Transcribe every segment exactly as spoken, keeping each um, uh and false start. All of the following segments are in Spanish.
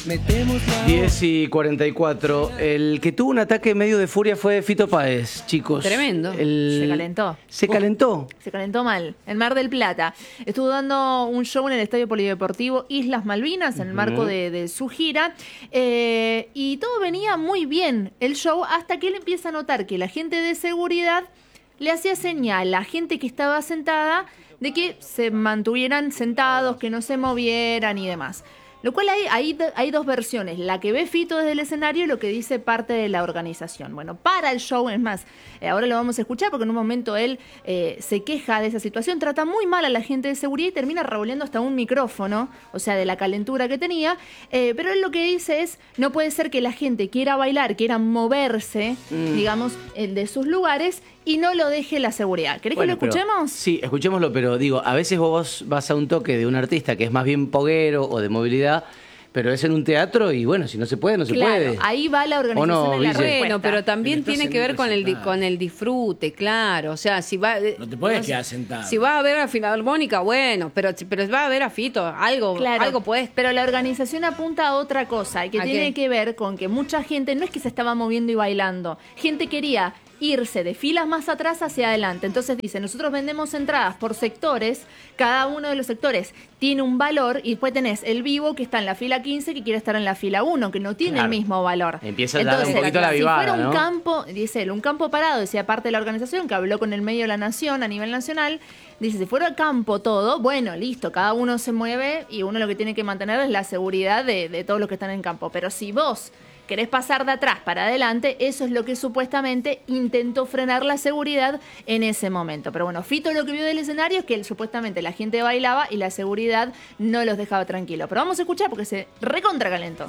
diez y cuarenta y cuatro. El que tuvo un ataque medio de furia fue Fito Páez, chicos. Tremendo. El... Se calentó. Se calentó. Se calentó mal. En Mar del Plata. Estuvo dando un show en el Estadio Polideportivo Islas Malvinas en el marco de, de su gira. Eh, y todo venía muy bien el show hasta que él empieza a notar que la gente de seguridad le hacía señal a la gente que estaba sentada de que se mantuvieran sentados, que no se movieran y demás. Lo cual hay, hay, hay dos versiones, la que ve Fito desde el escenario y lo que dice parte de la organización. Bueno, para el show, es más, eh, ahora lo vamos a escuchar porque en un momento él eh, se queja de esa situación, trata muy mal a la gente de seguridad y termina revoleando hasta un micrófono, o sea, de la calentura que tenía, eh, pero él lo que dice es, no puede ser que la gente quiera bailar, quiera moverse, mm. digamos, eh, de sus lugares y no lo deje la seguridad. ¿Querés bueno, que lo escuchemos? Pero, sí, escuchémoslo, pero digo, a veces vos vas a un toque de un artista que es más bien poguero o de movilidad, pero es en un teatro y bueno, si no se puede, no se claro, puede. Ahí va la organización no, de la respuesta. Bueno, pero también pero tiene que ver con el, con el disfrute, claro. O sea, si va... No te puedes no, quedar sentado. Si va a ver a Filarmónica, bueno, pero, pero va a ver a Fito, algo, claro, algo puedes. Pero la organización apunta a otra cosa, que tiene qué? que ver con que mucha gente, no es que se estaba moviendo y bailando, gente quería irse de filas más atrás hacia adelante. Entonces dice, nosotros vendemos entradas por sectores, cada uno de los sectores tiene un valor y después tenés el vivo que está en la fila quince que quiere estar en la fila uno, que no tiene claro. el mismo valor. Empieza a dar un poquito la vivada, si fuera un ¿no? campo, dice él, un campo parado, decía parte de la organización que habló con el medio de la nación a nivel nacional, dice, si fuera campo todo, bueno, listo, cada uno se mueve y uno lo que tiene que mantener es la seguridad de, de todos los que están en campo. Pero si vos querés pasar de atrás para adelante, eso es lo que supuestamente intentó frenar la seguridad en ese momento. Pero bueno, Fito lo que vio del escenario es que él, supuestamente la gente bailaba y la seguridad no los dejaba tranquilos. Pero vamos a escuchar porque se recontra calentó.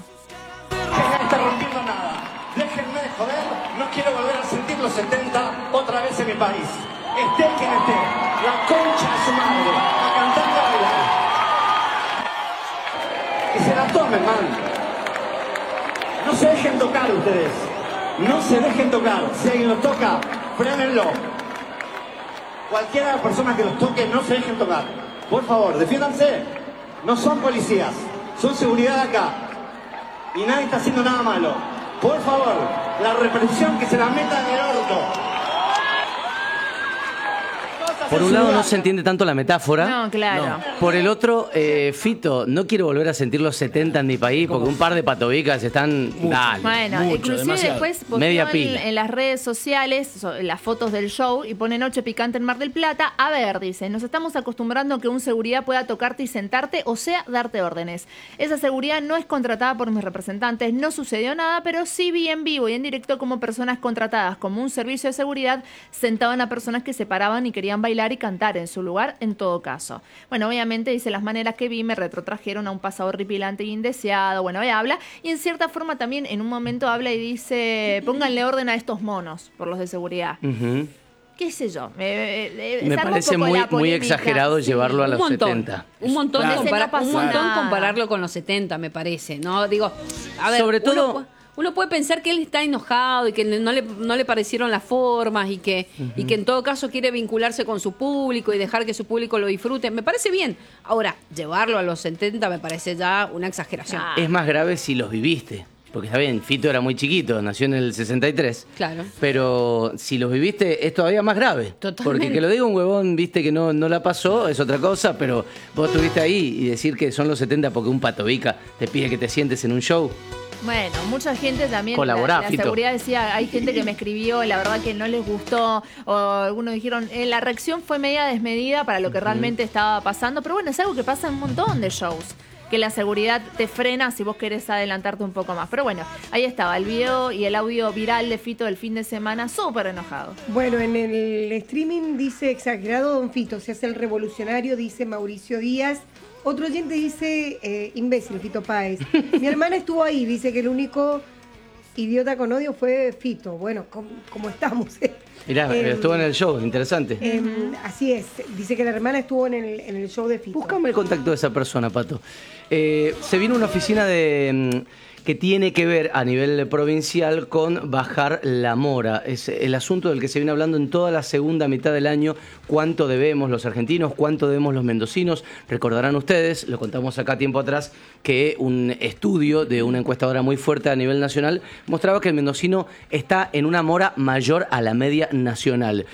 No está rompiendo nada. Déjenme de joder, no quiero volver a sentir los setenta otra vez en mi país. Esté quien esté, la concha de su madre, a cantar y a bailar. Que se la tomen, man. No se dejen tocar ustedes, no se dejen tocar. Si alguien los toca, frénenlo. Cualquiera de las personas que los toque, no se dejen tocar. Por favor, defiéndanse. No son policías, son seguridad acá. Y nadie está haciendo nada malo. Por favor, la represión que se la meta en el orto. Por un lado no se entiende tanto la metáfora. No, claro. No. Por el otro, eh, Fito, no quiero volver a sentir los setenta en mi país porque un par de patobicas están... Mucho. Dale. Bueno, Mucho, inclusive demasiado. después Media posteó en, pila. en las redes sociales so, las fotos del show y pone Noche Picante en Mar del Plata. A ver, dice, nos estamos acostumbrando a que un seguridad pueda tocarte y sentarte, o sea, darte órdenes. Esa seguridad no es contratada por mis representantes, no sucedió nada, pero sí vi en vivo y en directo como personas contratadas como un servicio de seguridad sentaban a personas que se paraban y querían bailar y cantar en su lugar, en todo caso. Bueno, obviamente dice, las maneras que vi me retrotrajeron a un pasado horripilante e indeseado. Bueno, ella habla y en cierta forma también en un momento habla y dice, pónganle orden a estos monos por los de seguridad. Uh-huh. ¿Qué sé yo? Me, me, me parece muy, muy exagerado sí, llevarlo a los un montón, setenta. Un montón, claro. compara no un montón nada. compararlo con los setenta, me parece, ¿no? Digo, a ver, sobre todo... Uno, uno puede pensar que él está enojado y que no le, no le parecieron las formas y que, uh-huh. y que en todo caso quiere vincularse con su público y dejar que su público lo disfrute. Me parece bien. Ahora, llevarlo a los setenta me parece ya una exageración. Ah. Es más grave si los viviste. Porque está bien, Fito era muy chiquito, nació en el sesenta y tres. Claro. Pero si los viviste es todavía más grave. Totalmente. Porque que lo diga un huevón, viste, que no, no la pasó, es otra cosa, pero vos estuviste ahí y decir que son los setenta porque un patobica te pide que te sientes en un show. Bueno, mucha gente también, Colaborá, la, la Fito. seguridad decía, hay gente que me escribió, la verdad que no les gustó, o algunos dijeron, eh, la reacción fue media desmedida para lo que uh-huh. realmente estaba pasando, pero bueno, es algo que pasa en un montón de shows, que la seguridad te frena si vos querés adelantarte un poco más. Pero bueno, ahí estaba el video y el audio viral de Fito del fin de semana, súper enojado. Bueno, en el streaming dice exagerado Don Fito, se hace el revolucionario, dice Mauricio Díaz. Otro oyente dice, eh, imbécil, Fito Páez. Mi hermana estuvo ahí, dice que el único idiota con odio fue Fito. Bueno, ¿cómo, cómo estamos? Mirá, eh, estuvo en el show, interesante. Eh, así es, dice que la hermana estuvo en el, en el show de Fito. Búscame el contacto de esa persona, Pato. Eh, se vino una oficina de... que tiene que ver a nivel provincial con bajar la mora. Es el asunto del que se viene hablando en toda la segunda mitad del año, cuánto debemos los argentinos, cuánto debemos los mendocinos. Recordarán ustedes, lo contamos acá tiempo atrás, que un estudio de una encuestadora muy fuerte a nivel nacional mostraba que el mendocino está en una mora mayor a la media nacional.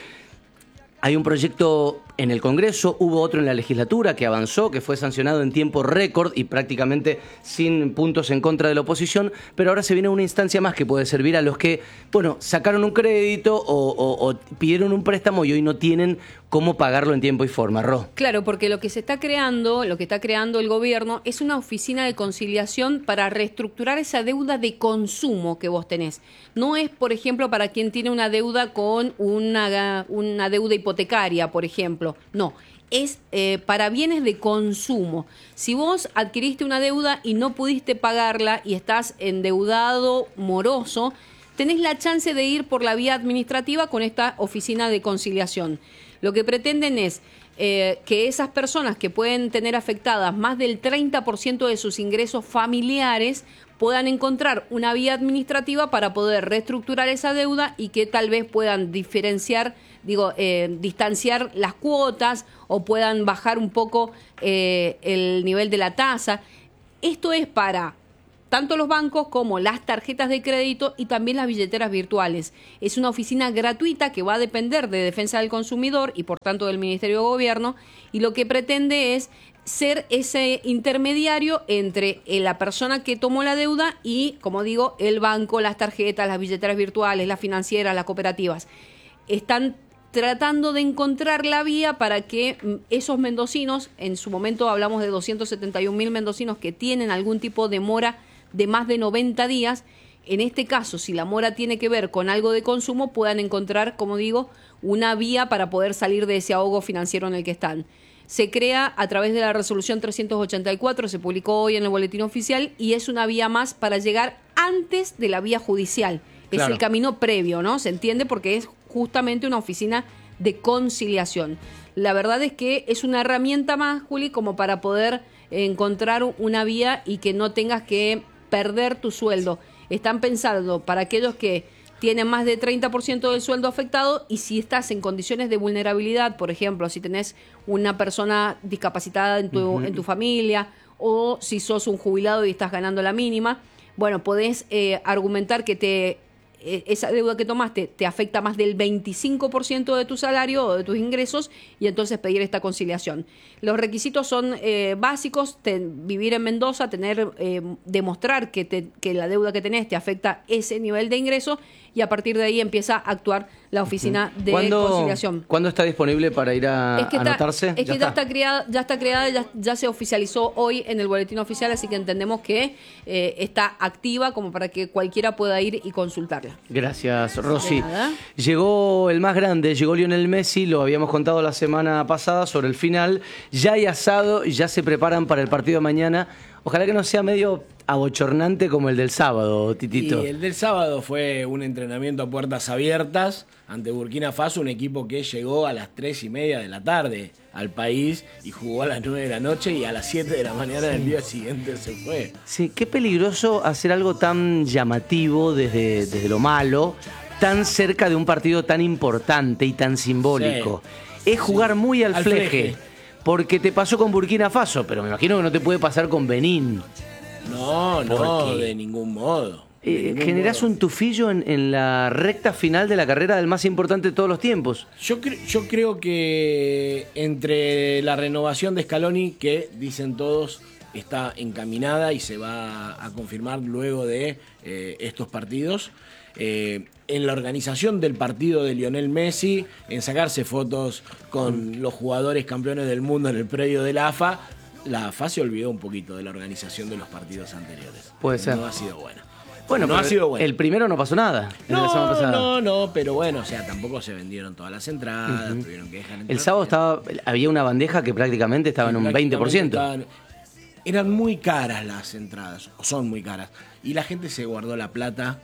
Hay un proyecto en el Congreso, hubo otro en la legislatura que avanzó, que fue sancionado en tiempo récord y prácticamente sin puntos en contra de la oposición, pero ahora se viene una instancia más que puede servir a los que, bueno, sacaron un crédito o, o, o pidieron un préstamo y hoy no tienen cómo pagarlo en tiempo y forma. Ro. Claro, porque lo que se está creando, lo que está creando el gobierno es una oficina de conciliación para reestructurar esa deuda de consumo que vos tenés. No es, por ejemplo, para quien tiene una deuda con una, una deuda hipotecaria, por ejemplo. No, es eh, para bienes de consumo. Si vos adquiriste una deuda y no pudiste pagarla y estás endeudado moroso, tenés la chance de ir por la vía administrativa con esta oficina de conciliación. Lo que pretenden es eh, que esas personas que pueden tener afectadas más del treinta por ciento de sus ingresos familiares puedan encontrar una vía administrativa para poder reestructurar esa deuda y que tal vez puedan diferenciar, digo, eh, distanciar las cuotas o puedan bajar un poco eh, el nivel de la tasa. Esto es para tanto los bancos como las tarjetas de crédito y también las billeteras virtuales. Es una oficina gratuita que va a depender de Defensa del Consumidor y por tanto del Ministerio de Gobierno, y lo que pretende es ser ese intermediario entre la persona que tomó la deuda y, como digo, el banco, las tarjetas, las billeteras virtuales, las financieras, las cooperativas. Están tratando de encontrar la vía para que esos mendocinos, en su momento hablamos de doscientos setenta y un mil mendocinos que tienen algún tipo de mora de más de noventa días, en este caso, si la mora tiene que ver con algo de consumo, puedan encontrar, como digo, una vía para poder salir de ese ahogo financiero en el que están. Se crea a través de la resolución trescientos ochenta y cuatro, se publicó hoy en el boletín oficial y es una vía más para llegar antes de la vía judicial. Claro. Es el camino previo, ¿no? Se entiende porque es justamente una oficina de conciliación. La verdad es que es una herramienta más, Juli, como para poder encontrar una vía y que no tengas que perder tu sueldo. Están pensando para aquellos que tienen más de treinta por ciento del sueldo afectado y si estás en condiciones de vulnerabilidad, por ejemplo, si tenés una persona discapacitada en tu, uh-huh. en tu familia o si sos un jubilado y estás ganando la mínima, bueno, podés eh, argumentar que te esa deuda que tomaste te afecta más del veinticinco por ciento de tu salario o de tus ingresos y entonces pedir esta conciliación. Los requisitos son eh, básicos, te, vivir en Mendoza, tener eh, demostrar que, te, que la deuda que tenés te afecta ese nivel de ingreso y a partir de ahí empieza a actuar la oficina de ¿Cuándo, conciliación. ¿Cuándo está disponible para ir a es que anotarse? Está, es ya que está. ya está creada, ya está creada, ya, ya se oficializó hoy en el boletín oficial, así que entendemos que eh, está activa como para que cualquiera pueda ir y consultarla. Gracias, Rosy. Llegó el más grande, llegó Lionel Messi, lo habíamos contado la semana pasada sobre el final. Ya hay asado y ya se preparan para el partido de mañana. Ojalá que no sea medio abochornante como el del sábado, Titito. Y el del sábado fue un entrenamiento a puertas abiertas ante Burkina Faso, un equipo que llegó a las tres y media de la tarde al país y jugó a las nueve de la noche y a las siete de la mañana del día siguiente se fue. Sí, qué peligroso hacer algo tan llamativo desde, desde lo malo, tan cerca de un partido tan importante y tan simbólico. Sí, es jugar sí, muy al, al fleje. fleje. Porque te pasó con Burkina Faso, pero me imagino que no te puede pasar con Benín. No, no, de ningún modo. De eh, ningún generás modo. un tufillo en, en la recta final de la carrera del más importante de todos los tiempos. Yo, cre- yo creo que entre la renovación de Scaloni, que dicen todos está encaminada y se va a confirmar luego de eh, estos partidos, eh, en la organización del partido de Lionel Messi, en sacarse fotos con los jugadores campeones del mundo en el predio de la A F A, la A F A se olvidó un poquito de la organización de los partidos anteriores. Puede ser. No ha sido buena. Bueno, no ha sido buena. El primero no pasó nada. No, la semana pasada. no, no, pero bueno, o sea, tampoco se vendieron todas las entradas, uh-huh. tuvieron que dejar entrar. El sábado estaba, había una bandeja que prácticamente estaba en un veinte por ciento. Estaban, eran muy caras las entradas, o son muy caras, y la gente se guardó la plata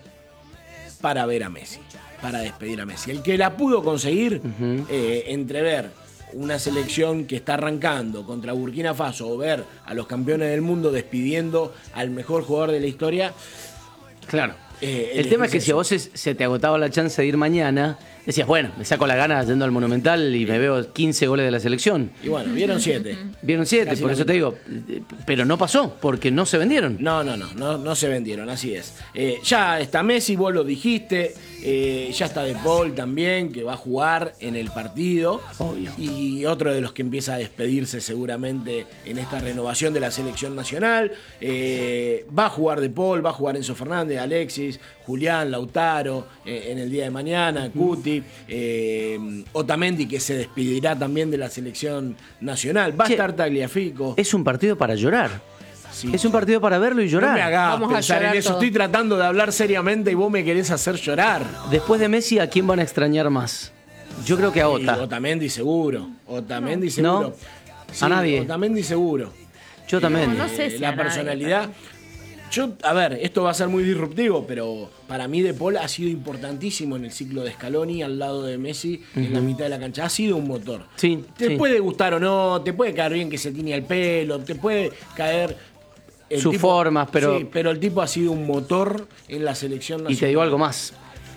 para ver a Messi, para despedir a Messi. El que la pudo conseguir, uh-huh. eh, entre ver una selección que está arrancando contra Burkina Faso o ver a los campeones del mundo despidiendo al mejor jugador de la historia. Claro. Eh, el tema es que eso. si a vos se, se te agotaba la chance de ir mañana, decías, bueno, me saco la gana yendo al Monumental y me veo quince goles de la selección. Y bueno, vieron siete. Vieron siete, Casi por la eso mitad. te digo, pero no pasó, porque no se vendieron. No, no, no, no, no se vendieron, así es. Eh, ya está Messi, vos lo dijiste, eh, ya está De Paul también, que va a jugar en el partido. Obvio. Y otro de los que empieza a despedirse seguramente en esta renovación de la selección nacional. Eh, va a jugar De Paul, va a jugar Enzo Fernández, Alexis, Julián, Lautaro, eh, en el día de mañana, Cuti, eh, Otamendi, que se despedirá también de la selección nacional. Va Che, a estar Tagliafico. Es un partido para llorar. Sí. Es un partido para verlo y llorar. No me hagas Vamos a pensar en llorar eso. todos. Estoy tratando de hablar seriamente y vos me querés hacer llorar. Después de Messi, ¿a quién van a extrañar más? Yo creo que a Y Ota. Otamendi seguro. Otamendi seguro. ¿No? Sí, A nadie. Otamendi seguro. Yo también. No, no sé si la a nadie, personalidad. Yo, a ver, esto va a ser muy disruptivo, pero para mí De Paul ha sido importantísimo en el ciclo de Scaloni al lado de Messi en la mitad de la cancha. Ha sido un motor. Sí, Te sí. puede gustar o no, te puede caer bien que se tiñe el pelo, te puede caer. el Sus formas, pero- Sí, pero el tipo ha sido un motor en la selección nacional. Y te digo algo más.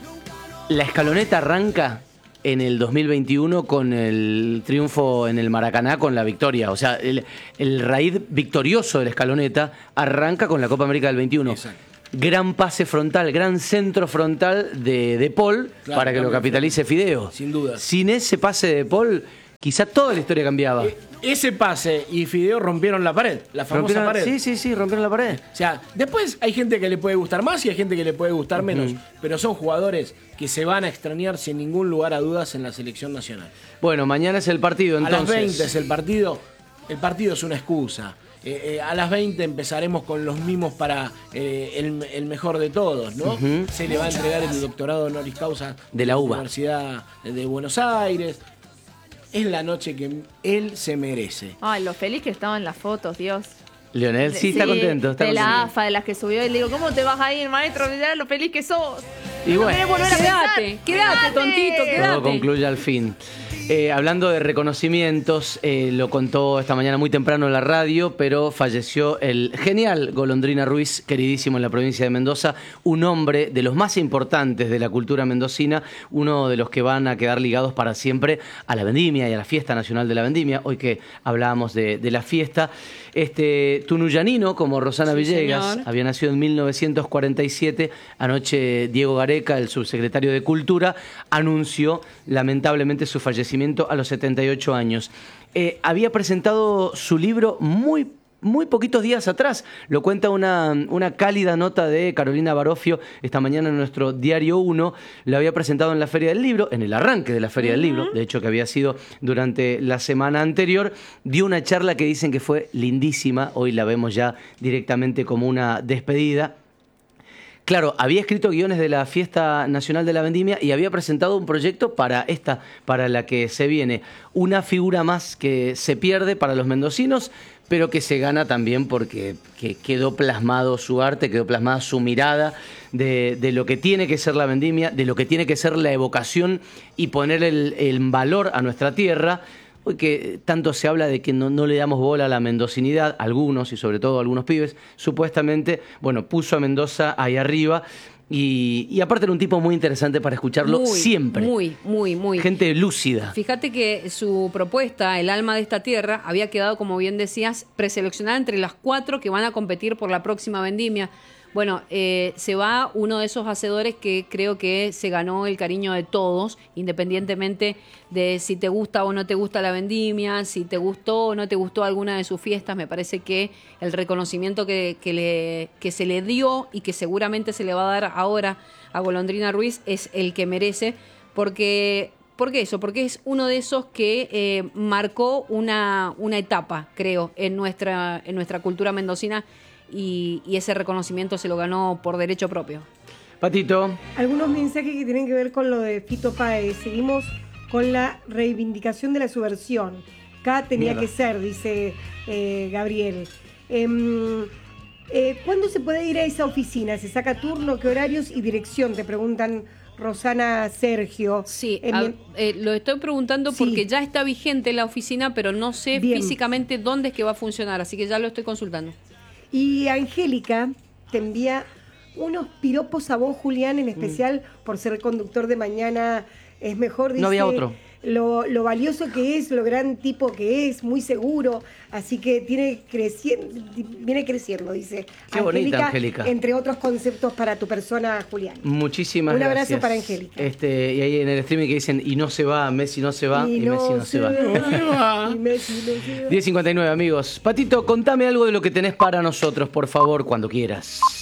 La escaloneta arranca en el dos mil veintiuno con el triunfo en el Maracaná, con la victoria. O sea, el, el raíz victorioso de la escaloneta arranca con la Copa América del veintiuno. Exacto. Gran pase frontal, gran centro frontal de, de Paul Claro, para que lo cambia capitalice Fideo. Sin duda. Sin ese pase de Paul, quizá toda la historia cambiaba. Eh, Ese pase y Fideo rompieron la pared, la famosa Rompieron- pared. Sí, sí, sí, rompieron la pared. O sea, después hay gente que le puede gustar más y hay gente que le puede gustar menos, pero son jugadores que se van a extrañar sin ningún lugar a dudas en la selección nacional. Bueno, mañana es el partido, A entonces. las veinte es el partido, el partido es una excusa. Eh, eh, a las veinte empezaremos con los mimos para eh, el, el mejor de todos, ¿no? Se le va a entregar el doctorado honoris causa De la U B A. Universidad de Buenos Aires. Es la noche que él se merece. Ay, lo feliz que estaba en las fotos, Dios. Leonel sí, está contento. Está de la contento. A F A, de las que subió, y le digo, ¿cómo te vas a ir, maestro? Mirá lo feliz que sos. Y No bueno. querés volver a Quédate, pensar. quédate, tontito, quédate. Todo concluye al fin. Eh, hablando de reconocimientos, eh, lo contó esta mañana muy temprano en la radio, pero falleció el genial Golondrina Ruiz, queridísimo en la provincia de Mendoza, un hombre de los más importantes de la cultura mendocina, uno de los que van a quedar ligados para siempre a la vendimia y a la fiesta nacional de la vendimia, hoy que hablábamos de, de la fiesta. Este tunuyanino, como Rosana Sí, Villegas, señor. había nacido en mil novecientos cuarenta y siete. Anoche Diego Gareca, el subsecretario de Cultura, anunció lamentablemente su fallecimiento a los setenta y ocho años. Eh, había presentado su libro muy muy poquitos días atrás. Lo cuenta una, una cálida nota de Carolina Barofio esta mañana en nuestro Diario uno. Lo había presentado en la Feria del Libro, en el arranque de la Feria del Libro, de hecho que había sido durante la semana anterior. Dio una charla que dicen que fue lindísima, hoy la vemos ya directamente como una despedida. Claro, había escrito guiones de la Fiesta Nacional de la Vendimia y había presentado un proyecto para esta, para la que se viene. Una figura más que se pierde para los mendocinos, pero que se gana también porque que quedó plasmado su arte, quedó plasmada su mirada de, de lo que tiene que ser la vendimia, de lo que tiene que ser la evocación y poner el, el valor a nuestra tierra. Hoy que tanto se habla de que no, no le damos bola a la mendocinidad, algunos y sobre todo algunos pibes, supuestamente, bueno, puso a Mendoza ahí arriba y, y aparte era un tipo muy interesante para escucharlo Muy, siempre. Muy, muy, muy. Gente lúcida. Fíjate que su propuesta, El alma de esta tierra, había quedado, como bien decías, preseleccionada entre las cuatro que van a competir por la próxima vendimia. Bueno, eh, se va uno de esos hacedores que creo que se ganó el cariño de todos, independientemente de si te gusta o no te gusta la vendimia, si te gustó o no te gustó alguna de sus fiestas. Me parece que el reconocimiento que, que, le, que se le dio y que seguramente se le va a dar ahora a Golondrina Ruiz es el que merece, porque... ¿Por qué eso? Porque es uno de esos que eh, marcó una, una etapa, creo, en nuestra, en nuestra cultura mendocina y, y ese reconocimiento se lo ganó por derecho propio. Patito. Algunos mensajes que tienen que ver con lo de Fito Páez. Seguimos con la reivindicación de la subversión. Acá tenía Mierda. que ser, dice eh, Gabriel. Em, eh, ¿Cuándo se puede ir a esa oficina? ¿Se saca turno? ¿Qué horarios y dirección? Te preguntan Rosana Sergio. Sí, Eh, a- mi- eh, lo estoy preguntando Sí. porque ya está vigente la oficina, pero no sé Bien. físicamente dónde es que va a funcionar, así que ya lo estoy consultando. Y Angélica te envía unos piropos a vos, Julián, en especial por ser conductor de Mañana es Mejor. Dice, No había otro. Lo, lo valioso que es, lo gran tipo que es, muy seguro, así que tiene creciendo, viene creciendo, dice. Qué bonita, Angélica. Entre otros conceptos para tu persona, Julián. Muchísimas Un gracias. abrazo para Angélica. Este, y ahí en el streaming que dicen, y no se va, Messi no se va, y, Messi no se va. Y Messi no se va. diez cincuenta y nueve, amigos. Patito, contame algo de lo que tenés para nosotros, por favor, cuando quieras.